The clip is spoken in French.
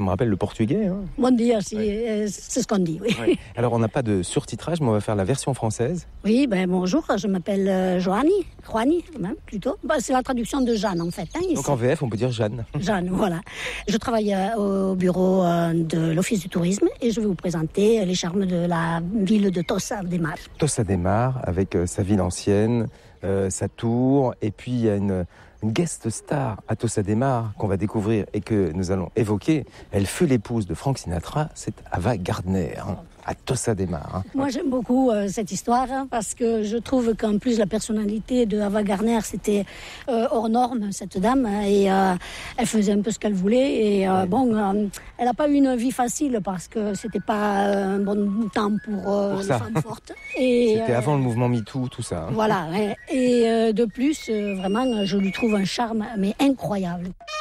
On me rappelle le portugais. Hein. Bon dia, c'est ce qu'on dit, oui. Ouais. Alors, on n'a pas de surtitrage, mais on va faire la version française. Oui, bonjour, je m'appelle Joanie, même, plutôt. C'est la traduction de Jeanne, en fait. Hein, Donc en VF, on peut dire Jeanne. Jeanne, voilà. Je travaille au bureau de l'Office du tourisme et je vais vous présenter les charmes de la ville de Tossa de Mar. Tossa de Mar, avec sa ville ancienne, sa tour, et puis il y a une guest star à Tossa de Mar qu'on va découvrir et que nous allons évoquer. Elle fut l'épouse de Frank Sinatra, c'est Ava Gardner, à Tossa de Mar. Hein. Moi, j'aime beaucoup cette histoire parce que je trouve qu'en plus, la personnalité de Ava Gardner, c'était hors norme, cette dame, et elle faisait un peu ce qu'elle voulait. Et elle n'a pas eu une vie facile parce que c'était pas un bon temps pour les femmes fortes. Et, c'était avant le mouvement MeToo, tout ça. Hein. Voilà. Et de plus, vraiment, je lui trouve un charme mais incroyable.